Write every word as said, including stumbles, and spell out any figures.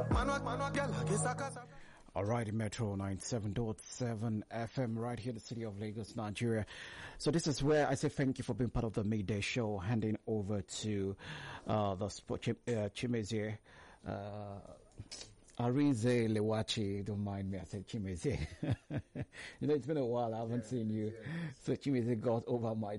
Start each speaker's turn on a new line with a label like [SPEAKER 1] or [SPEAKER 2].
[SPEAKER 1] All right, Metro ninety-seven point seven F M right here in the city of Lagos, Nigeria. So this is where I say thank you for being part of the midday show, handing over to uh, the sport Chim- uh, Chimezie. Uh, Arize Lewachi, don't mind me, I said Chimezie. You know, it's been a while, I haven't yeah, seen you. Yeah. So Chimezie got over my